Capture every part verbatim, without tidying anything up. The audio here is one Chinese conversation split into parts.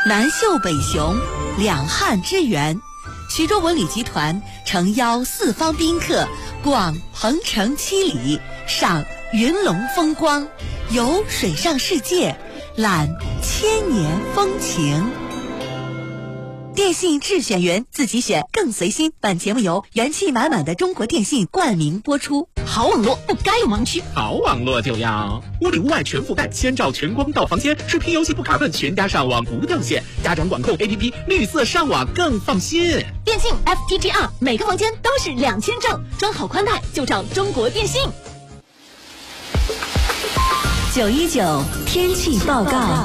南秀北雄，两汉之源。徐州文旅集团诚邀四方宾客逛鹏城七里，赏云龙风光，游水上世界，览千年风情。电信智选员，自己选更随心。本节目由元气满满的中国电信冠名播出。 好网络不该有盲区， 好网络就要屋里屋外全覆盖，先照全光到房间，视频游戏不卡顿，全家上网不掉线，家长管控 A P P 绿色上网更放心。 电信 F T G R 每个房间都是两千正，装好宽带就找中国电信。 九一九天气报告。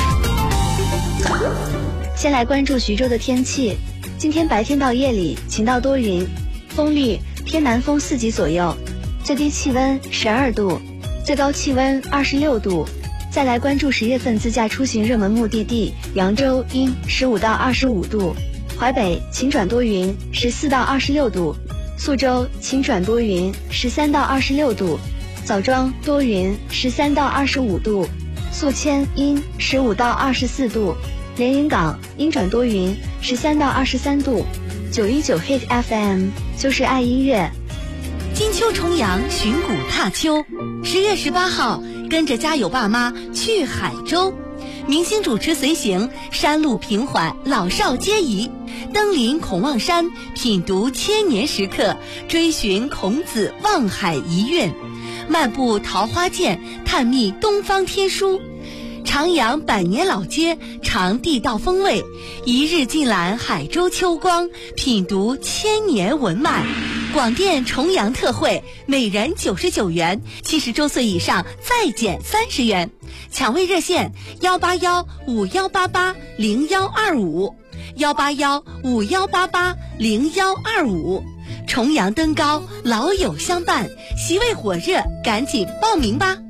先来关注徐州的天气，今天白天到夜里晴到多云，风力偏南风四级左右，最低气温十二度，最高气温二十六度。再来关注十月份自驾出行热门目的地，扬州阴十五到二十五度，淮北晴转多云十四到二十六度，宿州晴转多云十三到二十六度，枣庄多云十三到二十五度，宿迁阴十五到二十四度，连云港阴转多云十三到二十三度。九一九 Hit F M 就是爱音乐。 金秋重阳，寻古踏秋。十月十八号，跟着家有爸妈去海州，明星主持随行，山路平缓，老少皆宜。登临孔望山，品读千年石刻，追寻孔子望海遗韵，漫步桃花涧，探秘东方天书。徜徉百年老街，尝地道风味，一日尽览海州秋光，品读千年文脉。广电重阳特惠，每人九十九元，七十周岁以上再减三十元。抢位热线：幺八幺五幺八八零幺二五，幺八幺五幺八八零幺二五。重阳登高，老友相伴，席位火热，赶紧报名吧！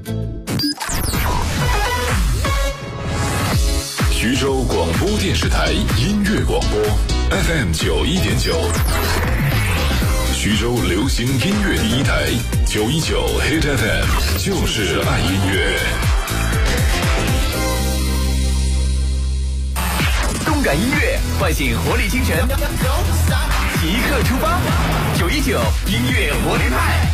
徐州广播电视台音乐广播 F M 九一点九，徐州流行音乐第一台九一九 Hit F M 就是爱音乐。 动感音乐唤醒活力精神，即刻出发！九一九音乐活力派。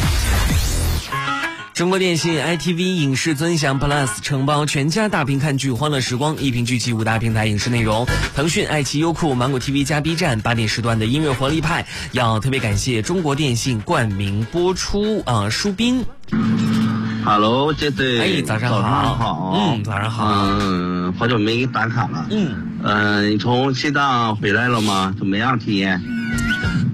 中国电信 I T V 影视尊享 Plus 承包全家大屏看剧欢乐时光，一屏聚集五大平台影视内容，腾讯、爱奇艺、优酷、芒果 T V 加 B 站八点时段的音乐活力派，要特别感谢中国电信冠名播出啊、呃，舒斌。 Hello， 这对， 哎，早上好， 早上好， 嗯，早上好， 嗯，好久没给你打卡了， 嗯， 嗯、呃，你从西藏回来了吗？怎么样体验？